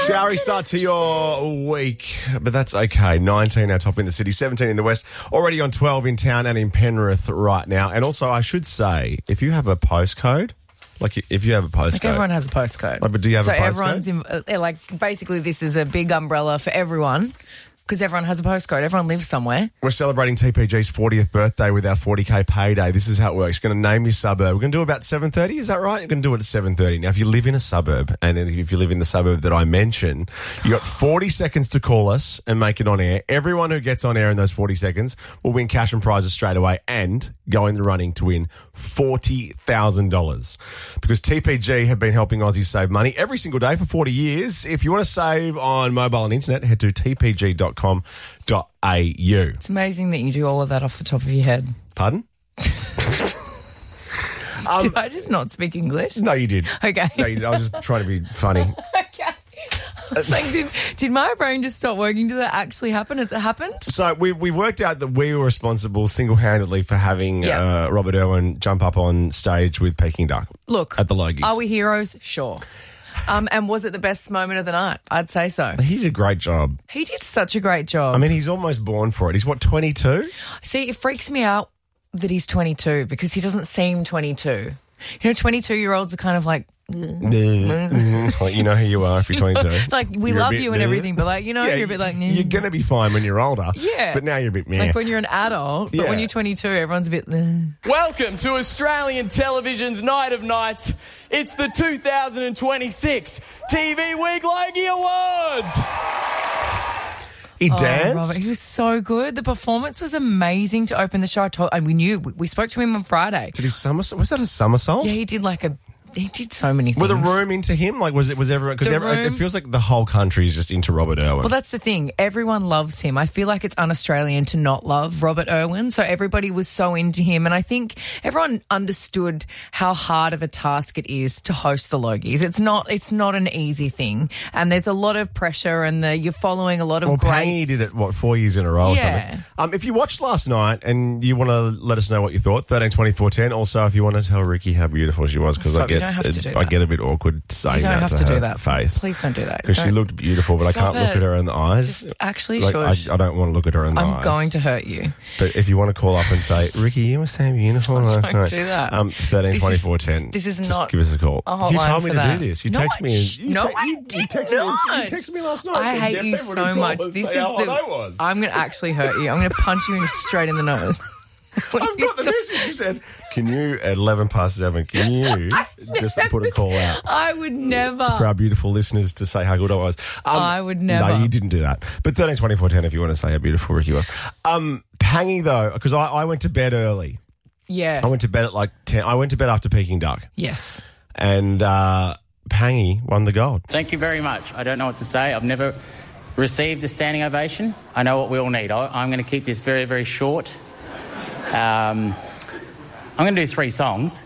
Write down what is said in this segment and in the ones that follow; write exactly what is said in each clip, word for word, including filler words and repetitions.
Showery start to your week, but that's okay. nineteen our top in the city, seventeen in the west, already on twelve in town and in Penrith right now. And also, I should say, if you have a postcode, like if you have a postcode. Like everyone has a postcode. Like, but do you have so a postcode? everyone's in, uh, like, basically this is a big umbrella for everyone because everyone has a postcode. Everyone lives somewhere. We're celebrating T P G's fortieth birthday with our forty K payday. This is how it works. You're going to name your suburb. We're going to do about seven thirty, is that right? You're going to do it at seven thirty. Now, if you live in a suburb, and if you live in the suburb that I mentioned, you got forty seconds to call us and make it on air. Everyone who gets on air in those forty seconds will win cash and prizes straight away and go in the running to win forty thousand dollars. Because T P G have been helping Aussies save money every single day for forty years. If you want to save on mobile and internet, head to t p g dot com dot a u. It's amazing that you do all of that off the top of your head. Pardon? um, did I just not speak English? No, you did. Okay. No, you did. I was just trying to be funny. Okay. I was like, did, did my brain just stop working? Did that actually happen? Has it happened? So we we worked out that we were responsible single-handedly for having Yeah. uh, Robert Irwin jump up on stage with Peking Duck. Look, at the Logies. Are we heroes? Sure. Um, and was it the best moment of the night? I'd say so. He did a great job. He did such a great job. I mean, he's almost born for it. He's, what, twenty-two? See, it freaks me out that he's twenty-two because he doesn't seem twenty-two. You know, twenty-two-year-olds are kind of like... Like, you know who you are if you're twenty-two. Like, we You're a love bit you and meh. everything, but, like, you know, Yeah, you're a bit like... You're going to be fine when you're older. Yeah. But now you're a bit meh. Like, when you're an adult, but Yeah. when you're twenty-two, everyone's a bit... Welcome to Australian television's Night of Nights. It's the two thousand twenty-six T V Week Logie Awards. He Oh, danced? Robert, he was so good. The performance was amazing to open the show. I told, and we knew, we, we spoke to him on Friday. Did he somersault? Was that a somersault? Yeah, he did like a... He did so many things. With a room into him? Like, was it, was everyone, because The everyone, it room- feels like the whole country is just into Robert Irwin. Well, that's the thing. Everyone loves him. I feel like it's un-Australian to not love Robert Irwin. So everybody was so into him. And I think everyone understood how hard of a task it is to host the Logies. It's not It's not an easy thing. And there's a lot of pressure and the, you're following a lot of Well, greats. Pangy did it, what, four years in a row or Yeah. something. Um, if you watched last night and you want to let us know what you thought, thirteen twenty-four ten. Also, if you want to tell Ricky how beautiful she was, because Stop, I you get don't have to do I that. get a bit awkward saying You don't that have to, to her do that. face. Please don't do that. Because she Don't- looked beautiful, but I Stop can't look it. at her in the eyes. Just actually like, I, shush. I don't want to look at her in the I'm eyes. going to hurt you. But if you want to call up and say, Ricky, you were so beautiful Don't last night. do that. Um, thirteen twenty-four ten. This is Just not give us a call. a hotline You told me for to that. do this. You No, text me. I- And, you no, te- I you, did you text me. not. You texted me last night. I said, hate "Get you Bevan so to call much. and This say is how the. hot I was. I'm going to actually hurt you. I'm going to punch you in straight in the nose. I've got the message. You said, can you, at eleven past seven, can you just put a call out I would never. for our beautiful listeners to say how good I was? Um, I would never. No, you didn't do that. But thirteen twenty-four ten if you want to say how beautiful Ricky was. Um, Pangy, though, because I, I went to bed early. Yeah. I went to bed at like ten. I went to bed after Peking Duck. Yes. And uh, Pangy won the gold. Thank you very much. I don't know what to say. I've never received a standing ovation. I know what we all need. I, I'm going to keep this very, very short. Um, I'm going to do three songs.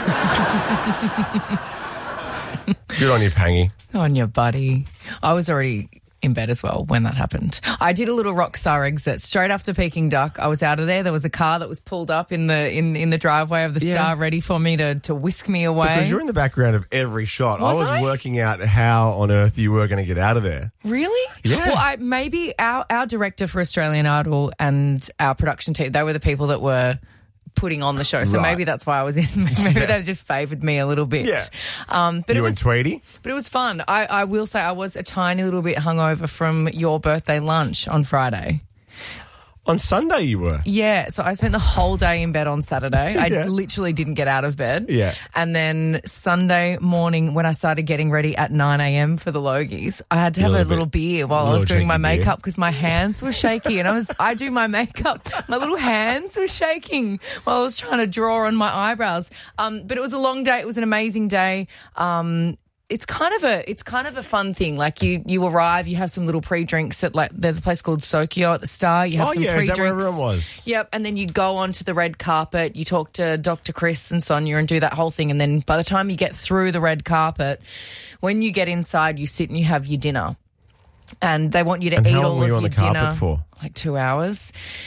Good on you, Pangy. On your buddy. I was already in bed as well when that happened. I did a little rock star exit straight after Peking Duck. I was out of there. There was a car that was pulled up in the in, in the driveway of the Yeah. Star, ready for me to, to whisk me away. Because you're in the background of every shot. Was I was I? working out how on earth you were going to get out of there. Really? Yeah. Well, I, maybe our, our director for Australian Idol and our production team, they were the people that were putting on the show. So Right. maybe that's why I was in. Maybe Yeah. they just favoured me a little bit. Yeah. Um, but you it and was, Tweety? but it was fun. I, I will say I was a tiny little bit hungover from your birthday lunch on Friday. On Sunday you were. Yeah, so I spent the whole day in bed on Saturday. I Yeah. literally didn't get out of bed. Yeah. And then Sunday morning, when I started getting ready at nine a.m. for the Logies, I had to have Little a little bit- beer while I little was doing my cheeky beer. makeup because my hands were shaky. And I was, I do my makeup, my little hands were shaking while I was trying to draw on my eyebrows. Um, but it was a long day. It was an amazing day. Um, It's kind of a it's kind of a fun thing. Like you you arrive, you have some little pre-drinks at like there's a place called Sokyo at the Star. You have Oh, some yeah. Is pre-drinks. that where everyone was? Yep, and then you go onto the red carpet, you talk to Doctor Chris and Sonia and do that whole thing, and then by the time you get through the red carpet, when you get inside, you sit and you have your dinner. And they want you to And eat how long all were of you your on the carpet dinner for? like two hours.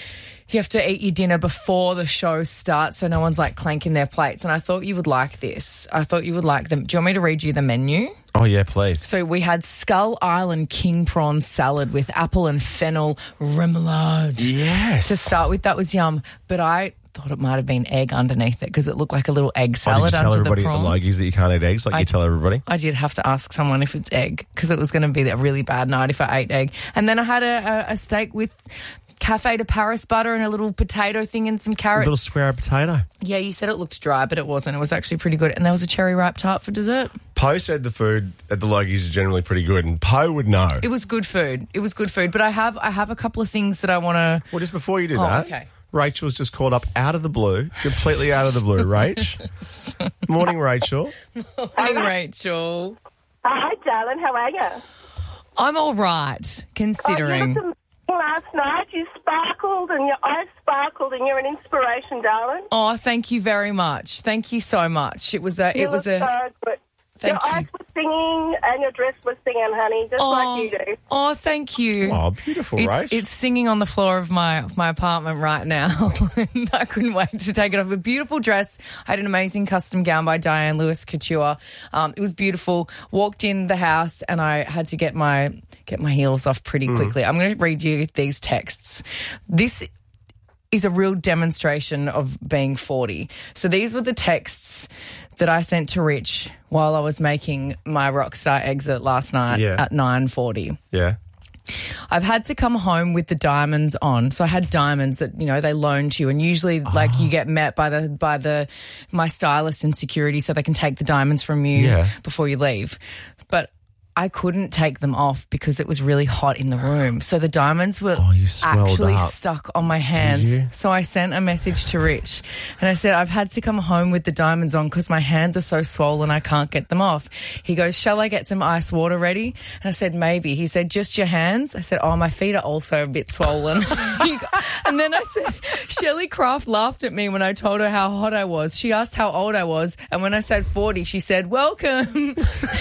you have to eat your dinner before the show starts so no one's like clanking their plates. And I thought you would like this. I thought you would like them. Do you want me to read you the menu? Oh, yeah, please. So we had Skull Island king prawn salad with apple and fennel remoulade. Yes. To start with, that was yum. But I thought it might have been egg underneath it because it looked like a little egg salad oh, did you tell under everybody the at prawns. the Logies that you can't eat eggs like I, you tell everybody? I did have to ask someone if it's egg because it was going to be a really bad night if I ate egg. And then I had a, a, a steak with Cafe de Paris butter and a little potato thing and some A carrots. little square potato. Yeah, you said it looked dry, but it wasn't. It was actually pretty good. And there was a cherry ripe tart for dessert. Poe said the food at the Logies is generally pretty good, and Poe would know. It was good food. It was good food. But I have I have a couple of things that I want to... Well, just before you do Oh, that, okay. Rachel's just called up out of the blue, completely out of the blue. Rach. Morning, Rachel. Morning, Rachel. Hi, darling. How are you? I'm all right, Oh, you considering... looked amazing last night. You sparkled and your eyes sparkled, and you're an inspiration, darling. Oh, thank you very much. Thank you so much. It was a... You It was look a. so good. Thank your you. eyes were singing and your dress was singing, honey, just Oh, like you do. oh, thank you. Oh, beautiful, It's, Rach. it's singing on the floor of my of my apartment right now. And I couldn't wait to take it off. A beautiful dress. I had an amazing custom gown by Diane Lewis Couture. Um, it was beautiful. Walked in the house and I had to get my get my heels off pretty quickly. I'm going to read you these texts. This is a real demonstration of being forty. So these were the texts that I sent to Rich while I was making my Rockstar exit last night Yeah. at nine forty. yeah. I've had to come home with the diamonds on. So I had diamonds that, you know, they loan to you, and usually like you get met by the by the my stylist and security so they can take the diamonds from you Yeah. before you leave. But I couldn't take them off because it was really hot in the room. So the diamonds were Oh, you swelled actually up. stuck on my hands. you? So I sent a message to Rich and I said, I've had to come home with the diamonds on because my hands are so swollen I can't get them off. He goes, shall I get some ice water ready? And I said, maybe. He said, just your hands? I said, oh, my feet are also a bit swollen. He go- and then I said, Shelley Craft laughed at me when I told her how hot I was. She asked how old I was. And when I said forty, she said, welcome.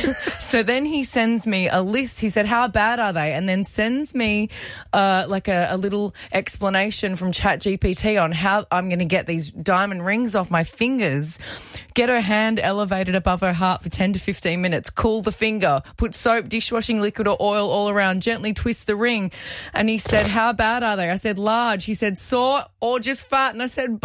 So then he sent sends me a list. He said, how bad are they? And then sends me uh, like a, a little explanation from ChatGPT on how I'm going to get these diamond rings off my fingers. Get her hand elevated above her heart for ten to fifteen minutes. Cool the finger. Put soap, dishwashing liquid or oil all around. Gently twist the ring. And he said, how bad are they? I said, large. He said, sore or just fat? And I said,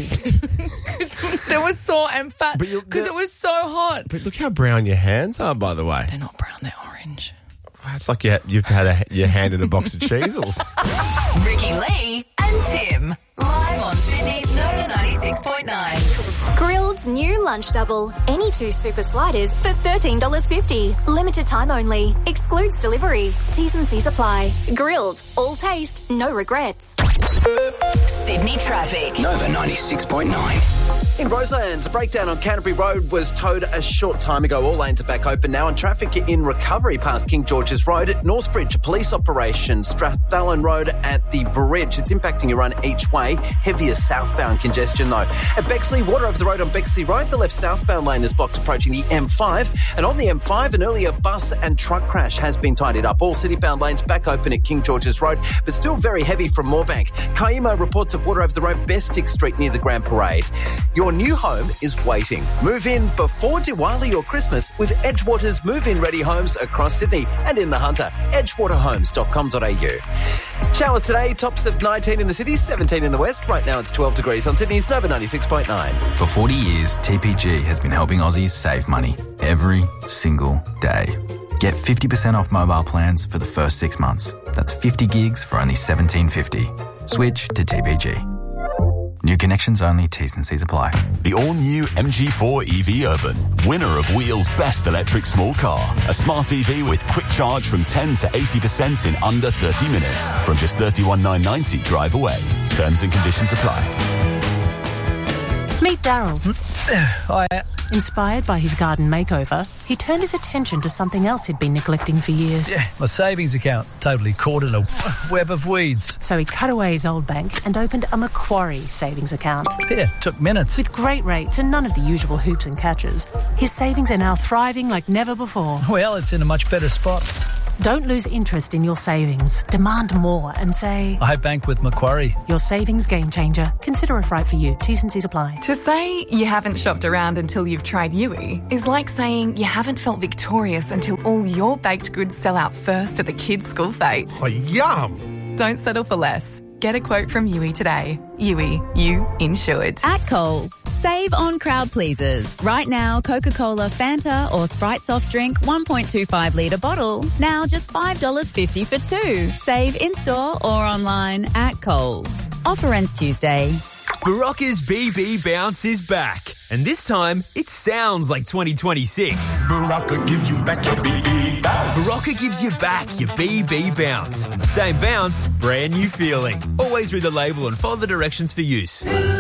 both. There was sore and fat But you're- because it was so hot. But look how brown your hands are, by the way. They're not brown, they're orange. It's like you, you've had a, your hand in a box of cheesels. Ricky Lee and Tim. Live on Sydney's Nova ninety-six point nine. Grilled's new lunch double. Any two super sliders for thirteen dollars fifty. Limited time only. Excludes delivery. T's and C's apply. Grilled. All taste. No regrets. Sydney traffic. Nova ninety-six point nine. In Roselands, a breakdown on Canterbury Road was towed a short time ago. All lanes are back open now, and traffic in recovery past King George's Road. At Northbridge, a police operation. Strathallan Road at the bridge. It's impacting your run each way. Heavier southbound congestion, though. At Bexley, water over the road on Bexley Road. The left southbound lane is blocked approaching the M five. And on the M five, an earlier bus and truck crash has been tidied up. All citybound lanes back open at King George's Road, but still very heavy from Moorebank. Kaima reports of water over the road, Bestick Street near the Grand Parade. Your new home is waiting. Move in before Diwali or Christmas with Edgewater's move-in ready homes across Sydney and in the Hunter. edgewater homes dot com dot a u. Showers today, tops of nineteen in the city, seventeen in the west. Right now it's twelve degrees on Sydney's Nova ninety-six point nine. For forty years, T P G has been helping Aussies save money every single day. Get fifty percent off mobile plans for the first six months. That's fifty gigs for only seventeen fifty. Switch to T P G. New connections only, T's and C's apply. The all-new M G four E V Urban, winner of Wheel's Best Electric Small Car. A smart E V with quick charge from ten to eighty percent in under thirty minutes. From just thirty-one thousand nine hundred ninety drive away. Terms and conditions apply. Meet Daryl. Hi. Inspired by his garden makeover, he turned his attention to something else he'd been neglecting for years. Yeah, my savings account, totally caught in a web of weeds. So he cut away his old bank and opened a Macquarie savings account. Yeah, took minutes. With great rates and none of the usual hoops and catches, his savings are now thriving like never before. Well, it's in a much better spot. Don't lose interest in your savings. Demand more and say, I bank with Macquarie. Your savings game changer. Consider if right for you. T's and C's apply. To say you haven't shopped around until you've tried Yui is like saying you haven't felt victorious until all your baked goods sell out first at the kids' school fete. Oh, yum! Don't settle for less. Get a quote from Yui today. Yui, you insured. At Coles, save on crowd pleasers. Right now, Coca-Cola, Fanta or Sprite soft drink one point two five litre bottle. Now just five dollars fifty for two. Save in-store or online at Coles. Offer ends Tuesday. Barocca's B B Bounce is back. And this time, it sounds like twenty twenty-six. Barocca gives you back your B B bounce. Barocca gives you back your B B Bounce. Same bounce, brand new feeling. Always read the label and follow the directions for use.